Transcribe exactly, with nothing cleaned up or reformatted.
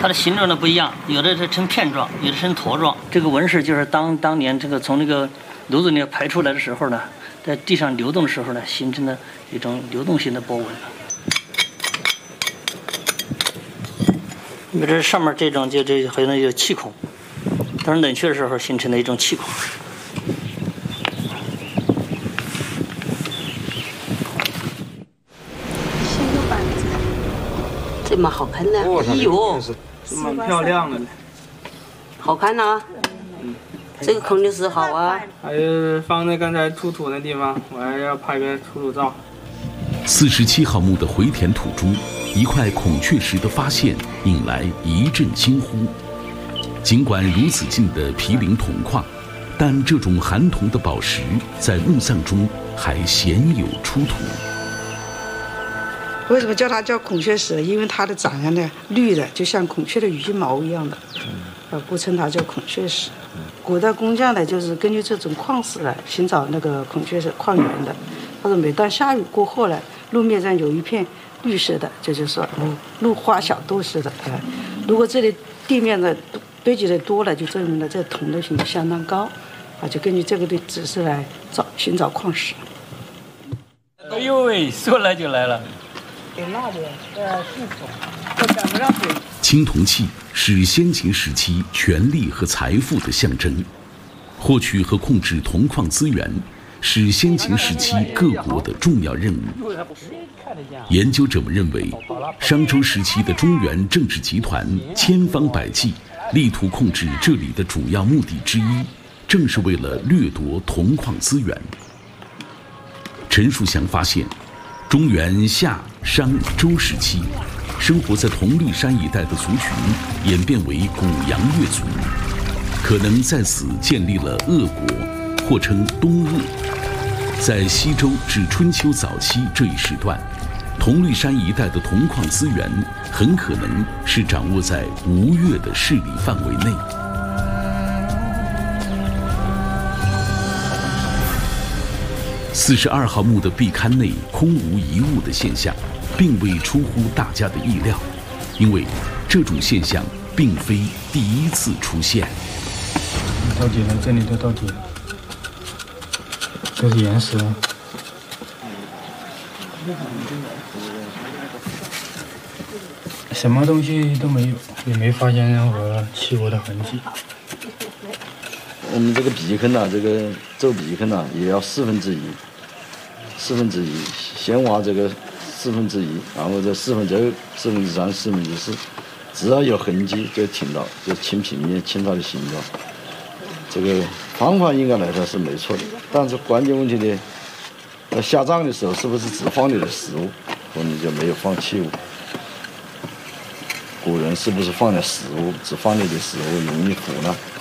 它的形状呢不一样，有的是呈片状，有的呈坨状。这个纹饰就是当当年这个从那个炉子里排出来的时候呢，在地上流动的时候呢，形成的一种流动性的波纹。你比如这上面这种就这好像有气孔，当冷却的时候形成的一种气孔。 这么好看呢？哎呦， 是蛮漂亮的呢。 好看呐、啊！ 嗯， 这个肯定是好啊。 还有放在刚才出土的地方，我还要拍个出土照。 四十七号墓的回填土珠，一块孔雀石的发现引来一阵惊呼。尽管如此近的毗邻铜矿，但这种含铜的宝石在墓葬中还鲜有出土。 为什么叫它叫孔雀石？因为它的长相呢绿的，就像孔雀的羽毛一样的，呃，故称它叫孔雀石。古代工匠呢，就是根据这种矿石来寻找那个孔雀石矿源的。他说，每当下雨过后呢，路面上有一片绿色的，就是说路路花小豆似的。呃，如果这里地面的堆积的多了，就证明了这铜的性质相当高，啊，就根据这个的指示来找寻找矿石。 哎呦喂，说来就来了。 青铜器是先秦时期权力和财富的象征，获取和控制铜矿资源是先秦时期各国的重要任务。研究者们认为，商周时期的中原政治集团千方百计力图控制这里的主要目的之一，正是为了掠夺铜矿资源。陈树祥发现，中原夏、商、周时期，生活在铜绿山一带的族群演变为古阳越族，可能在此建立了鄂国，或称东鄂。在西周至春秋早期这一时段，铜绿山一带的铜矿资源很可能是掌握在吴越的势力范围内。四十二号墓的壁龛内空无一物的现象，并未出乎大家的意料，因为这种现象并非第一次出现。 到底了，这里都到底了，这是岩石。什么东西都没有，也没发现任何起火的痕迹。 我们这个壁坑呐、啊，这个走壁坑呐、啊，也要四分之一，四分之一，先挖这个四分之一，然后这四分之二、四分之三、四分之四，只要有痕迹就停到，就清平面、清它的形状。这个方法应该来说是没错的，但是关键问题呢，那下葬的时候是不是只放你的食物，或者就没有放器物？古人是不是放点食物，只放你的食物容易腐呢？